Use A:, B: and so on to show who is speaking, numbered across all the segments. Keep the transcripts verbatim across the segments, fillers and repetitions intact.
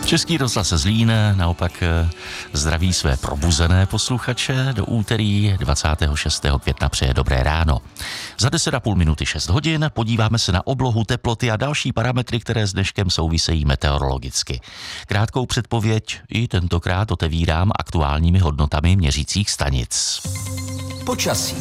A: Český rozhlas Zlín naopak zdraví své probuzené posluchače. Do úterý dvacátého šestého května přeje dobré ráno. Za deset a půl minuty šest hodin podíváme se na oblohu, teploty a další parametry, které s dneškem souvisejí meteorologicky. Krátkou předpověď i tentokrát otevírám aktuálními hodnotami měřících stanic.
B: Počasí.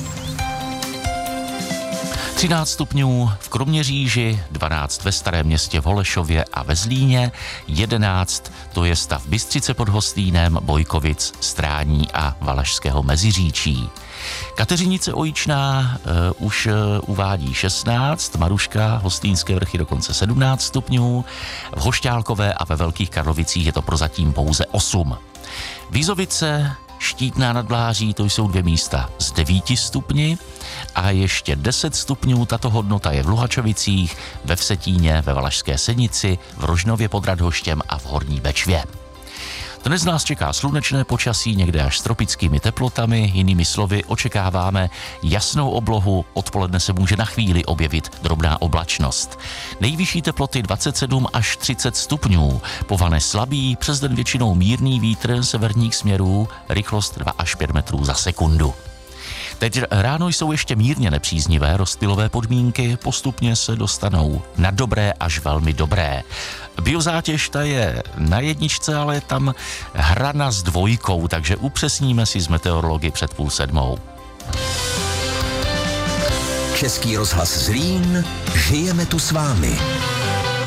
A: třináct stupňů v Kroměříži, dvanáct ve Starém Městě, v Holešově a ve Zlíně, jedenáct to je stav Bystřice pod Hostýnem, Bojkovic, Strání a Valašského Meziříčí. Kateřinice Ojičná uh, už uh, uvádí šestnáct, Maruška, Hostýnské Vrchy dokonce sedmnáct stupňů, v Hošťálkové a ve Velkých Karlovicích je to prozatím pouze osm. Vízovice, Štítná nad Vláří, to jsou dvě místa z devíti stupni a ještě deset stupňů, tato hodnota je v Luhačovicích, ve Vsetíně, ve Valašské Senici, v Rožnově pod Radhoštěm a v Horní Bečvě. Dnes nás čeká slunečné počasí, někde až s tropickými teplotami, jinými slovy očekáváme jasnou oblohu, odpoledne se může na chvíli objevit drobná oblačnost. Nejvyšší teploty dvacet sedm až třicet stupňů, povane slabý, přes den většinou mírný vítr severních směrů, rychlost dva až pět metrů za sekundu. Teď ráno jsou ještě mírně nepříznivé rozptylové podmínky, postupně se dostanou na dobré až velmi dobré. Biozátěž ta je na jedničce, ale je tam hrana s dvojkou, takže upřesníme si z meteorology před půl sedmou.
B: Český rozhlas Zlín, žijeme tu s vámi.